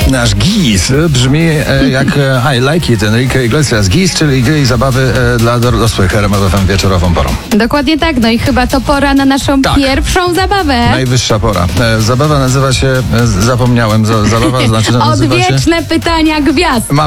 Nasz GIS brzmi jak I Like It, Enrique Iglesias. GIS, czyli gry i zabawy dla dorosłych RMF FM wieczorową porą. Dokładnie tak, no i chyba to pora na naszą pierwszą zabawę. Najwyższa pora. Zabawa nazywa się, zapomniałem, zabawa znaczy nazywa się... Odwieczne pytania gwiazd.